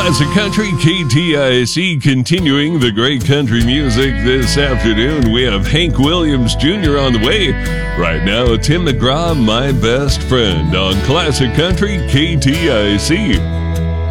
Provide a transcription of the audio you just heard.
Classic Country KTIC, continuing the great country music this afternoon. We have Hank Williams Jr. on the way. Right now, Tim McGraw, My Best Friend, on Classic Country KTIC.